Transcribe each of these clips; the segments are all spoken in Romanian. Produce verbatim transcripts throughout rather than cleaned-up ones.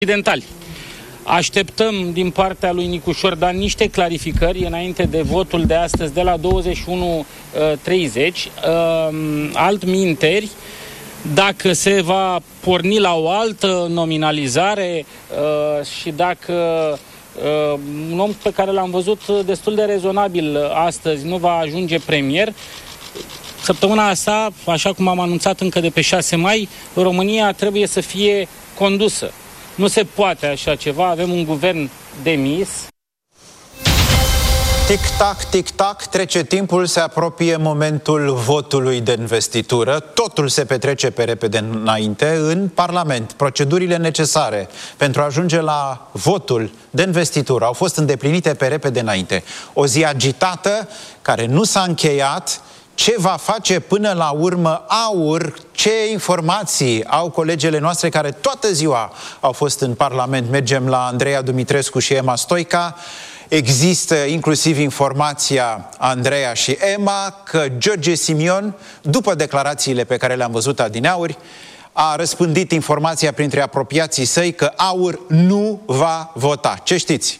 accidentali. Așteptăm din partea lui Nicu Șordan niște clarificări înainte de votul de astăzi de la douăzeci și unu treizeci. Altminteri, dacă se va porni la o altă nominalizare și dacă un om pe care l-am văzut destul de rezonabil astăzi nu va ajunge premier, săptămâna asta, așa cum am anunțat încă de pe șase mai, România trebuie să fie condusă. Nu se poate așa ceva, avem un guvern demis. Tic-tac, tic-tac, trece timpul, se apropie momentul votului de investitură. Totul se petrece pe repede înainte în Parlament. Procedurile necesare pentru a ajunge la votul de investitură au fost îndeplinite pe repede înainte. O zi agitată, care nu s-a încheiat. Ce va face până la urmă AUR? Ce informații au colegele noastre care toată ziua au fost în Parlament? Mergem la Andreea Dumitrescu și Emma Stoica. Există inclusiv informația, Andreea și Emma, că George Simion, după declarațiile pe care le-am văzut adineauri, a răspândit informația printre apropiații săi că AUR nu va vota. Ce știți?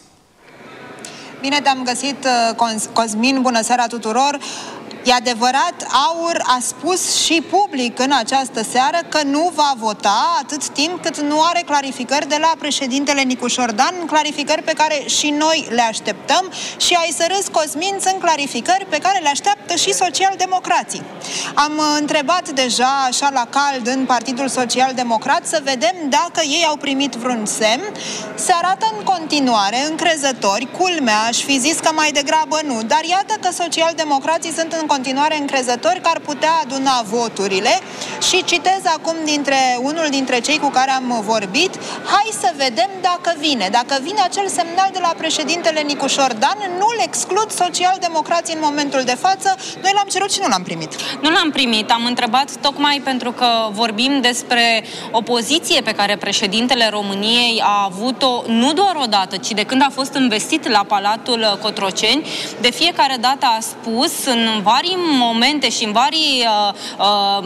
Bine te-am găsit, Cosmin, bună seara tuturor! E adevărat, AUR a spus și public în această seară că nu va vota atât timp cât nu are clarificări de la președintele Nicu Șordan, clarificări pe care și noi le așteptăm și ai să râzi, Cosmin, sunt clarificări pe care le așteaptă și socialdemocrații. Am întrebat deja așa la cald în Partidul Social-Democrat să vedem dacă ei au primit vreun semn. Se arată în continuare încrezători, culmea, aș fi zis că mai degrabă nu, dar iată că socialdemocrații sunt în continuare încrezători că ar putea aduna voturile și citez acum dintre unul dintre cei cu care am vorbit: hai să vedem dacă vine. Dacă vine acel semnal de la președintele Nicu Șordan, nu-l exclud socialdemocrații în momentul de față. Noi l-am cerut și nu l-am primit. Nu l-am primit. Am întrebat tocmai pentru că vorbim despre o poziție pe care președintele României a avut-o nu doar o dată, ci de când a fost investit la Palatul Cotroceni. De fiecare dată a spus în vari momente și în vari uh, uh,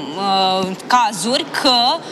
uh, cazuri că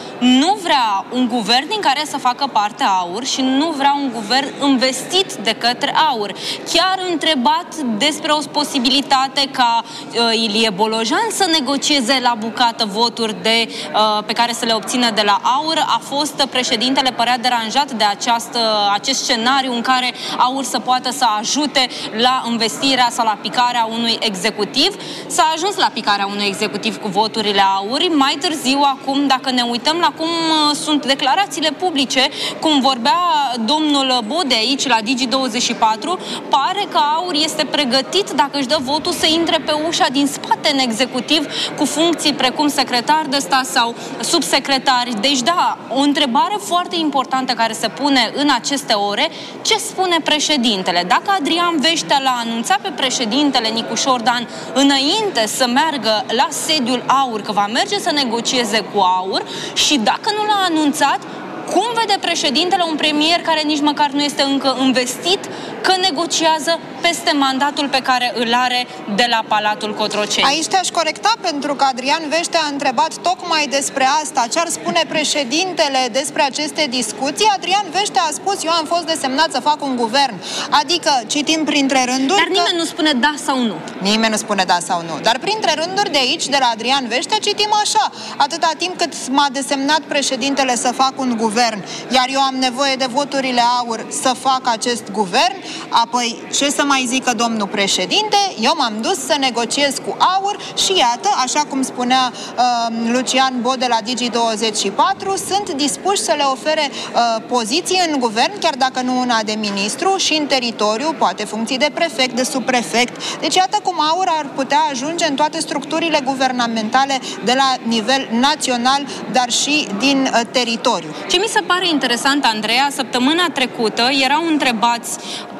nu vrea un guvern din care să facă parte AUR și nu vrea un guvern investit de către AUR. Chiar întrebat despre o posibilitate ca uh, Ilie Bolojan să negocieze la bucată voturi de, uh, pe care să le obțină de la AUR, a fost președintele părea deranjat de această, acest scenariu în care AUR să poată să ajute la investirea sau la picarea unui executiv. S-a ajuns la picarea unui executiv cu voturile AUR. Mai târziu, acum, dacă ne uităm la cum sunt declarațiile publice, cum vorbea domnul Bode aici la Digi douăzeci și patru, pare că AUR este pregătit, dacă își dă votul, să intre pe ușa din spate în executiv cu funcții precum secretar de stat sau subsecretari. Deci, da, o întrebare foarte importantă care se pune în aceste ore: ce spune președintele? Dacă Adrian Veștea l-a anunțat pe președintele Nicu Șordan înainte să meargă la sediul AUR că va merge să negocieze cu AUR, și dacă nu l-a anunțat, cum vede președintele un premier care nici măcar nu este încă investit că negociază peste mandatul pe care îl are de la Palatul Cotroceni? Aici te-aș corecta, pentru că Adrian Veștea a întrebat tocmai despre asta. Ce ar spune președintele despre aceste discuții? Adrian Veștea a spus: eu am fost desemnat să fac un guvern. Adică citim printre rânduri. Dar nimeni că... nu spune da sau nu. Nimeni nu spune da sau nu. Dar printre rânduri de aici, de la Adrian Veștea, citim așa: atâta timp cât m-a desemnat președintele să fac un guvern, iar eu am nevoie de voturile AUR să fac acest guvern, apoi ce să mai zică domnul președinte? Eu m-am dus să negociez cu AUR și iată, așa cum spunea uh, Lucian Bode la Digi douăzeci și patru, sunt dispuși să le ofere uh, poziții în guvern, chiar dacă nu una de ministru, și în teritoriu, poate funcții de prefect, de subprefect. Deci iată cum AUR ar putea ajunge în toate structurile guvernamentale de la nivel național, dar și din uh, teritoriu. Ce mi se pare interesant, Andreea, săptămâna trecută erau întrebați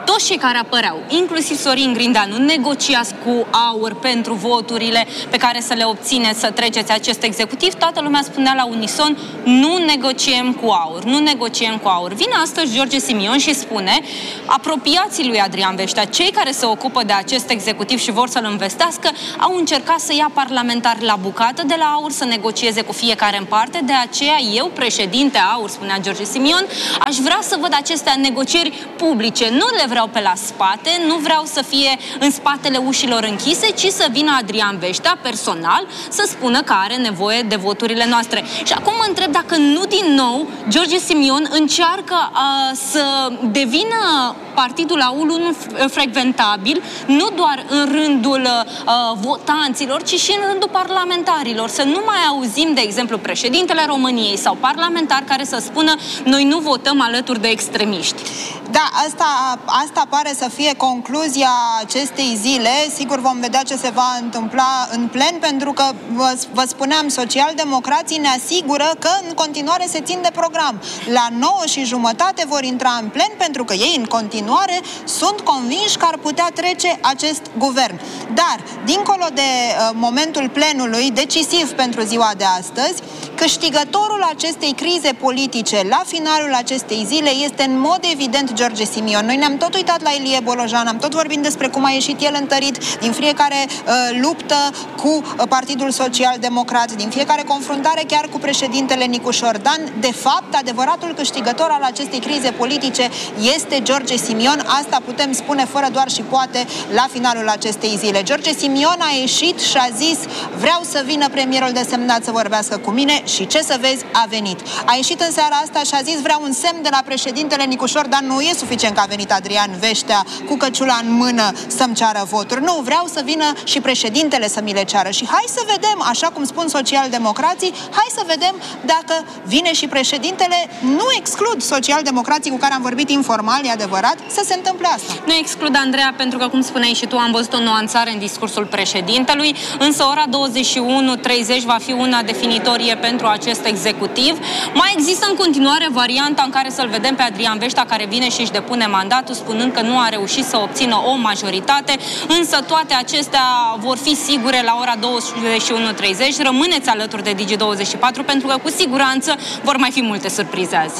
toți cei care apăreau, inclusiv Sorin Grindeanu, negociați cu AUR pentru voturile pe care să le obțineți, să treceți acest executiv, toată lumea spunea la unison, nu negociem cu AUR, nu negociem cu AUR. Vine astăzi George Simion și spune, apropiații lui Adrian Veștea, cei care se ocupă de acest executiv și vor să-l investească, au încercat să ia parlamentari la bucată de la AUR, să negocieze cu fiecare în parte, de aceea eu, președinte AUR, spunea George Simion, aș vrea să văd acestea negocieri publice. Nu le vreau pe la spate, nu vreau să fie în spatele ușilor închise, ci să vină Adrian Veștea, personal, să spună că are nevoie de voturile noastre. Și acum mă întreb dacă nu din nou George Simion încearcă uh, să devină partidul AUR unul frecventabil, nu doar în rândul uh, votanților, ci și în rândul parlamentarilor. Să nu mai auzim, de exemplu, președintele României sau parlamentari care să spună noi nu votăm alături de extremiști. Da, asta, asta pare să fie concluzia acestei zile. Sigur vom vedea ce se va întâmpla în plen, pentru că, vă, vă spuneam, socialdemocrații ne asigură că în continuare se țin de program. La nouă și jumătate vor intra în plen, pentru că ei în continuare sunt convinși că ar putea trece acest guvern. Dar, dincolo de uh, momentul plenului, decisiv pentru ziua de astăzi, câștigătorul acestei crize politice la finalul acestei zile este în mod evident George Simion. Noi ne-am tot uitat la Ilie Bolojan, am tot vorbit despre cum a ieșit el întărit din fiecare uh, luptă cu uh, Partidul Social Democrat, din fiecare confruntare chiar cu președintele Nicu Șordan. De fapt, adevăratul câștigător al acestei crize politice este George Simion. Asta putem spune fără doar și poate la finalul acestei zile. George Simion a ieșit și a zis, vreau să vină premierul desemnat să vorbească cu mine, și ce să vezi, a venit. A ieșit în seara asta și a zis, vreau un semn de la președintele Nicu Șordan. Nu e suficient că a venit Adrian Veștea cu căciula în mână să-mi ceară voturi. Nu, vreau să vină și președintele să mi le ceară. Și hai să vedem, așa cum spun socialdemocrații, hai să vedem dacă vine și președintele. Nu exclud socialdemocrații cu care am vorbit informal, e adevărat, să se întâmple asta. Nu exclud, Andreea, pentru că, cum spuneai și tu, am văzut o nuanțare în discursul președintelui, însă ora douăzeci și unu treizeci va fi una definitorie pentru acest executiv. Mai există în continuare varianta în care să-l vedem pe Adrian Veștea, care vine și își depune mandatul, spunând că nu a reușit să obțină o majoritate, însă toate acestea vor fi sigure la ora douăzeci și unu treizeci. Rămâneți alături de Digi douăzeci și patru, pentru că cu siguranță vor mai fi multe surprize azi.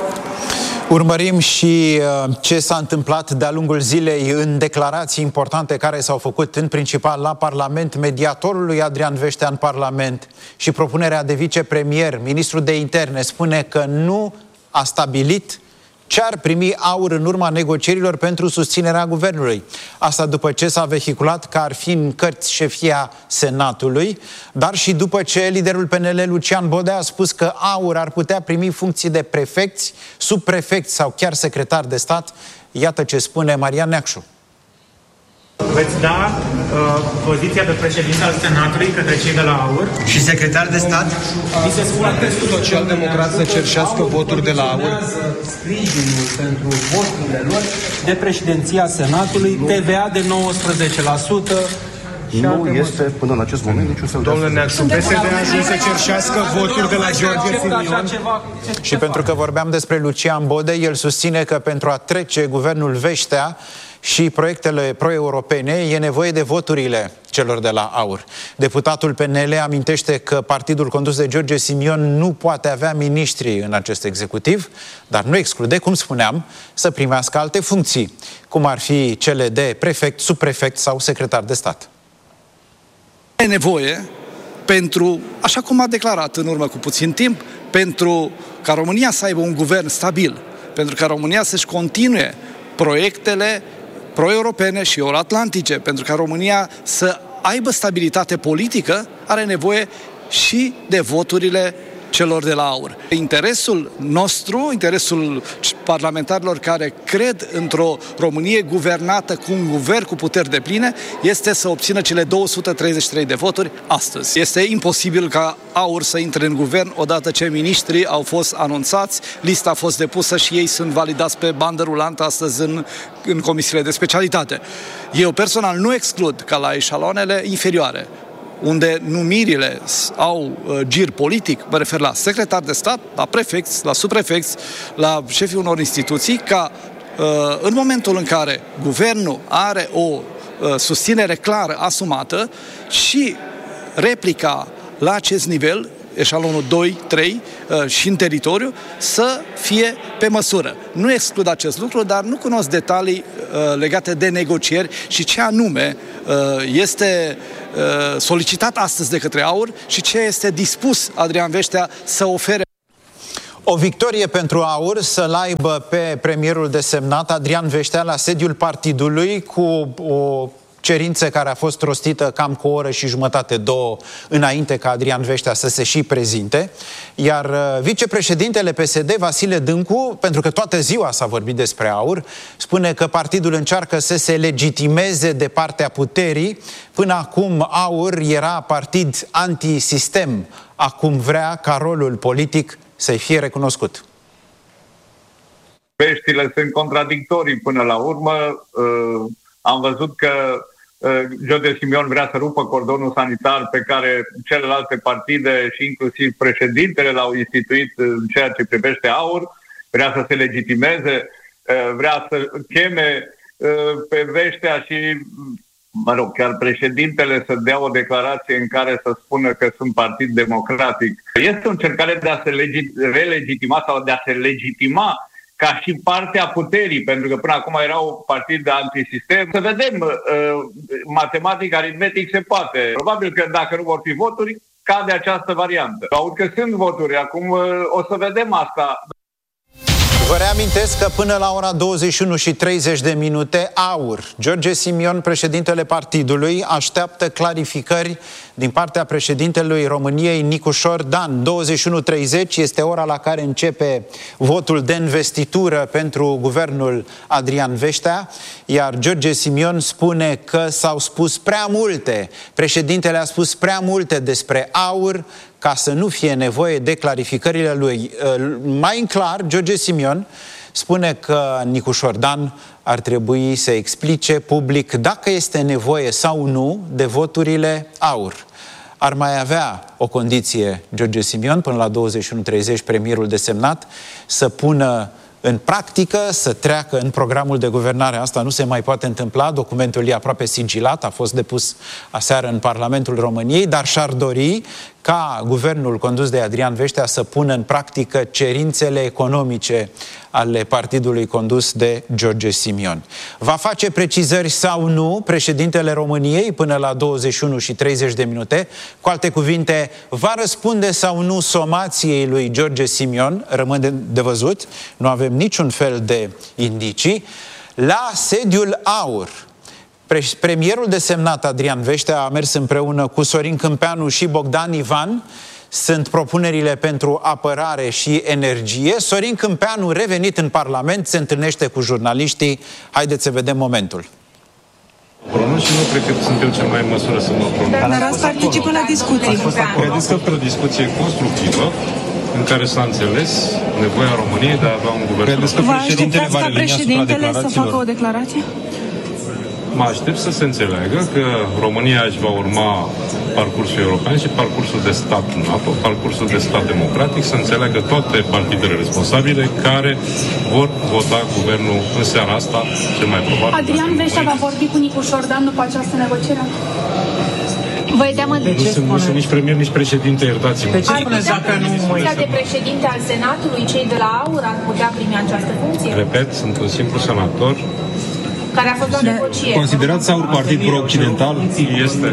Urmărim și uh, ce s-a întâmplat de-a lungul zilei în declarații importante care s-au făcut în principal la Parlament, mediatorul lui Adrian Veștea în Parlament și propunerea de vicepremier. Ministrul de Interne spune că nu a stabilit ce ar primi AUR în urma negocierilor pentru susținerea guvernului. Asta după ce s-a vehiculat că ar fi în cărți șefia Senatului, dar și după ce liderul P N L, Lucian Bodea, a spus că AUR ar putea primi funcții de prefecți, subprefecți sau chiar secretar de stat. Iată ce spune Marian Neacșu. Veți da uh, poziția de președinte al Senatului către cei de la AUR? Și secretar de stat? Mi se spune că social-democrat să cerșească voturi de la AUR? Sprijinul pentru voturile lor de președinția Senatului, T V A de nouăsprezece la sută. Nu este până în acest moment niciun fel de... Domnule Neacșu, P S D a ajuns să cerșească voturi de la George Simion? Și pentru că vorbeam despre Lucian Bode, el susține că pentru a trece guvernul Veștea și proiectele pro-europene e nevoie de voturile celor de la AUR. Deputatul P N L amintește că partidul condus de George Simion nu poate avea miniștri în acest executiv, dar nu exclude, cum spuneam, să primească alte funcții, cum ar fi cele de prefect, subprefect sau secretar de stat. E nevoie pentru, așa cum a declarat în urmă cu puțin timp, pentru ca România să aibă un guvern stabil, pentru ca România să-și continue proiectele pro-europene și euro-atlantice, pentru ca România să aibă stabilitate politică, are nevoie și de voturile celor de la AUR. Interesul nostru, interesul parlamentarilor care cred într-o Românie guvernată cu un guvern cu puteri depline, este să obțină cele două sute treizeci și trei de voturi astăzi. Este imposibil ca AUR să intre în guvern odată ce miniștrii au fost anunțați, lista a fost depusă și ei sunt validați pe bandă rulantă astăzi în, în comisiile de specialitate. Eu personal nu exclud ca la eșaloanele inferioare, unde numirile au uh, gir politic, mă refer la secretar de stat, la prefecți, la subprefecți, la șefii unor instituții, ca în momentul în care guvernul are o susținere clară, asumată, și replica la acest nivel, eșalonul doi, trei și în teritoriu, să fie pe măsură. Nu exclud acest lucru, dar nu cunosc detalii legate de negocieri și ce anume este solicitat astăzi de către AUR și ce este dispus Adrian Veștea să ofere. O victorie pentru AUR să-l aibă pe premierul desemnat Adrian Veștea la sediul partidului, cu o cerință care a fost rostită cam cu o oră și jumătate, două, înainte ca Adrian Veștea să se și prezinte. Iar vicepreședintele P S D, Vasile Dâncu, pentru că toată ziua s-a vorbit despre AUR, spune că partidul încearcă să se legitimeze de partea puterii. Până acum AUR era partid antisistem. Acum vrea ca rolul politic să-i fie recunoscut. Veștile sunt contradictorii până la urmă. Uh, am văzut că uh, George Simion vrea să rupă cordonul sanitar pe care celelalte partide și inclusiv președintele l-au instituit în ceea ce privește AUR. Vrea să se legitimeze, uh, vrea să cheme uh, pe Veștea și, mă rog, chiar președintele să dea o declarație în care să spună că sunt partid democratic. Este o încercare de a se legi- relegitima sau de a se legitima ca și partea puterii, pentru că până acum era un partid de antisistem. Să vedem, uh, matematic, aritmetic se poate. Probabil că dacă nu vor fi voturi, cade această variantă. Aud că sunt voturi, acum uh, o să vedem asta. Vă reamintesc că până la ora douăzeci și unu și treizeci de minute, AUR, George Simion, președintele partidului, așteaptă clarificări din partea președintelui României, Nicușor Dan. douăzeci și unu treizeci este ora la care începe votul de investitură pentru guvernul Adrian Veștea, iar George Simion spune că s-au spus prea multe. Președintele a spus prea multe despre AUR ca să nu fie nevoie de clarificările lui. Mai în clar, George Simion spune că Nicușor Dan ar trebui să explice public dacă este nevoie sau nu de voturile AUR. Ar mai avea o condiție George Simion până la douăzeci și unu treizeci, premierul desemnat, să pună în practică, să treacă în programul de guvernare. Asta nu se mai poate întâmpla, documentul e aproape sigilat, a fost depus aseară în Parlamentul României, dar și-ar dori ca guvernul condus de Adrian Veștea să pună în practică cerințele economice ale partidului condus de George Simion. Va face precizări sau nu președintele României până la douăzeci și unu și treizeci de minute? Cu alte cuvinte, va răspunde sau nu somației lui George Simion? Rămâne de văzut, nu avem niciun fel de indicii. La sediul AUR, premierul desemnat Adrian Veștea a mers împreună cu Sorin Câmpeanu și Bogdan Ivan. Sunt propunerile pentru apărare și energie. Sorin Câmpeanu, revenit în Parlament, se întâlnește cu jurnaliștii. Haideți să vedem momentul. Pronunț și nu cred că sunt eu cel mai în măsură să mă pronunț. Dar ați participat la discuții. Credeți că pe o discuție constructivă, în care s-a înțeles nevoia României de a avea un guvern. Credeți că președintele va reveni asupra declarațiilor? Să facă o declarație? Mă aștept să se înțeleagă că România își va urma parcursul european și parcursul de stat NATO, parcursul de stat democratic, să înțeleagă toate partidele responsabile care vor vota guvernul în seara asta, cel mai probabil. Adrian Veștea va vorbi cu Nicușor Dan după această negociere? Vă-i teamă de ce spune? Nu sunt nici premier, nici președinte, iertați-mă. Ar putea primi funcția de președinte al Senatului, cei de la AUR ar putea primi această funcție? Repet, sunt un simplu senator care a fost la negociere. Considerați AUR partid pro-occidental? Este.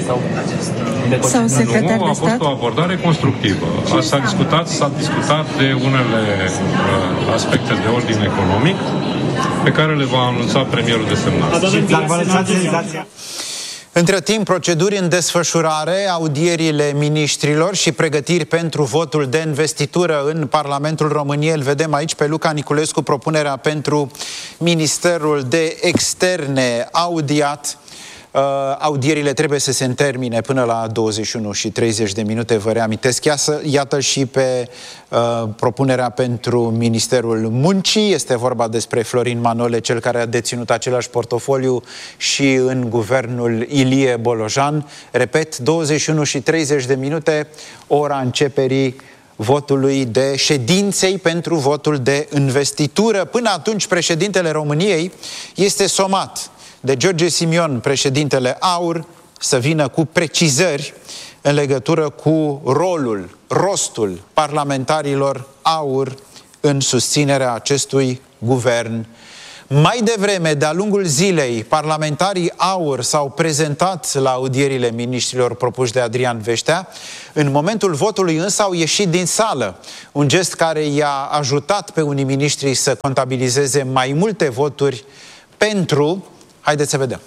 Sau secretar nu, de a fost stat? o abordare constructivă. S-a discutat, s-a discutat de unele uh, aspecte de ordin economic pe care le va anunța premierul desemnat. Între timp, proceduri în desfășurare, audierile miniștrilor și pregătiri pentru votul de investitură în Parlamentul României. Îl vedem aici pe Luca Niculescu, propunerea pentru Ministerul de Externe audiat. Uh, audierile trebuie să se termine până la douăzeci și unu și treizeci de minute, vă reamintesc. Iată, iată și pe uh, propunerea pentru Ministerul Muncii. Este vorba despre Florin Manole, cel care a deținut același portofoliu și în guvernul Ilie Bolojan. Repet, douăzeci și unu și treizeci de minute, ora începerii votului de ședinței pentru votul de investitură. Până atunci, președintele României este somat de George Simion, președintele AUR, să vină cu precizări în legătură cu rolul, rostul parlamentarilor AUR în susținerea acestui guvern. Mai devreme, de-a lungul zilei, parlamentarii AUR s-au prezentat la audierile miniștrilor propuși de Adrian Veștea. În momentul votului însă au ieșit din sală, un gest care i-a ajutat pe unii miniștri să contabilizeze mai multe voturi pentru... Haideți să vedem.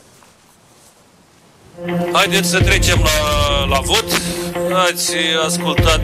Haideți să trecem la, la vot. Ați ascultat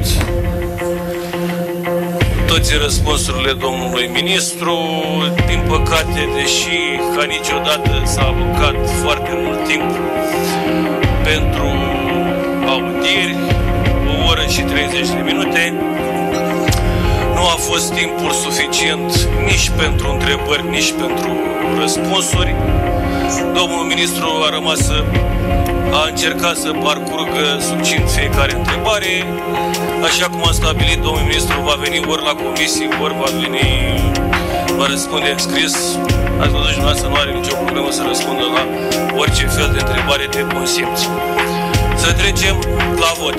toate răspunsurile domnului ministru. Din păcate, deși ca niciodată s-a alocat foarte mult timp pentru audieri, o oră și treizeci de minute, nu a fost timpul suficient nici pentru întrebări, nici pentru răspunsuri. Domnul ministru a rămas să a încercat să parcurgă succint fiecare întrebare. Așa cum a stabilit, domnul ministru va veni ori la comisie, ori va veni, va răspunde în scris. Ați văzut, dumneavoastră nu are nicio problemă să răspundă la orice fel de întrebare de bun simț. Să trecem la vot.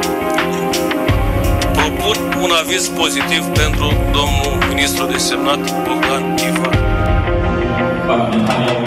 Propun un aviz pozitiv pentru domnul ministru desemnat Bogdan Ivan.